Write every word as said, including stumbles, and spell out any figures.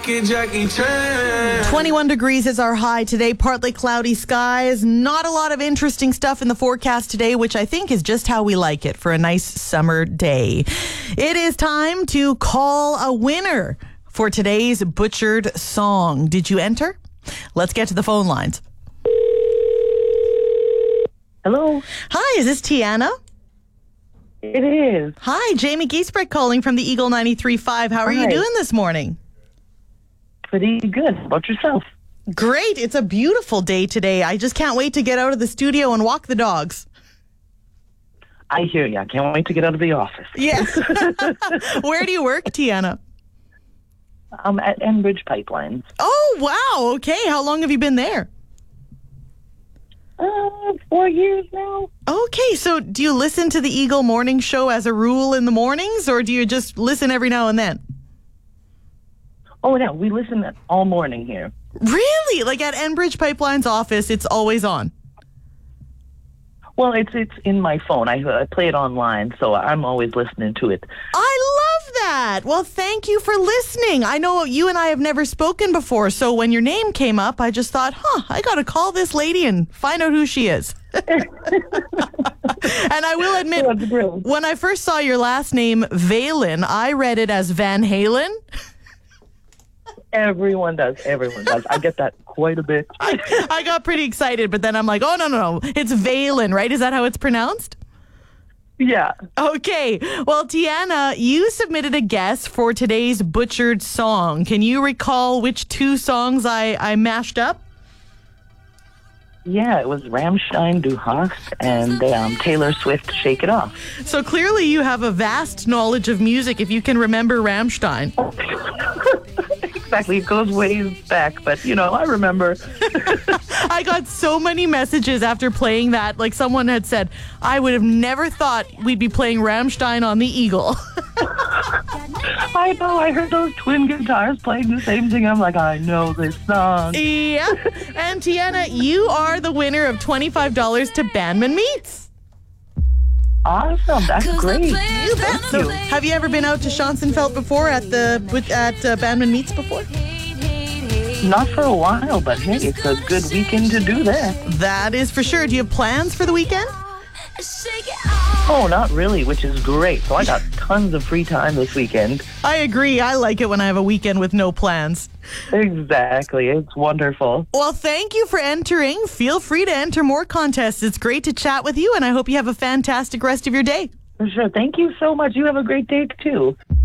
Jackie Chan. twenty-one degrees is our high today. Partly cloudy skies. Not a lot of interesting stuff in the forecast today, which I think is just how we like it for a nice summer day. It is time to call a winner for today's Butchered song. Did you enter? Let's get to the phone lines. Hello. Hi, is this Tiana? It is. Hi, Jamie Giesbrecht calling from the Eagle ninety-three point five. How are Hi. you doing this morning? Pretty good. How about yourself? Great. It's a beautiful day today. I just can't wait to get out of the studio and walk the dogs. I hear you. I can't wait to get out of the office. Yeah. Where do you work, Tiana? I'm at Enbridge Pipelines. Oh, wow. Okay. How long have you been there? Uh, four years now. Okay. So do you listen to the Eagle Morning Show as a rule in the mornings, or do you just listen every now and then? Oh, no. We listen all morning here. Really? Like at Enbridge Pipeline's office, it's always on? Well, it's it's in my phone. I, I play it online, so I'm always listening to it. I love that. Well, thank you for listening. I know you and I have never spoken before, so when your name came up, I just thought, huh, I got to call this lady and find out who she is. And I will admit, That's brilliant. when I first saw your last name, Valen, I read it as Van Halen. Everyone does. Everyone does. I get that quite a bit. I, I got pretty excited, but then I'm like, oh, no, no, no. It's Valen, right? Is that how it's pronounced? Yeah. Okay. Well, Tiana, you submitted a guess for today's Butchered song. Can you recall which two songs I, I mashed up? Yeah, it was Rammstein, Du Hast, and um, Taylor Swift, Shake It Off. So clearly you have a vast knowledge of music if you can remember Rammstein. Exactly. It goes ways back, but, you know, I remember. I got so many messages after playing that. Like someone had said, I would have never thought we'd be playing Rammstein on the Eagle. I know. I heard those twin guitars playing the same thing. I'm like, I know this song. Yeah. And Tiana, you are the winner of twenty-five dollars to Bandman Meats. Awesome. That's great. You bet. So, have you ever been out to Schonsenfeld before at the at uh, Bandman Meats before? Not for a while, but hey, it's a good weekend to do that. That is for sure. Do you have plans for the weekend? Oh, not really, which is great. So I got tons of free time this weekend. I agree. I like it when I have a weekend with no plans. Exactly. It's wonderful. Well, thank you for entering. Feel free to enter more contests. It's great to chat with you, and I hope you have a fantastic rest of your day. For sure. Thank you so much. You have a great day, too.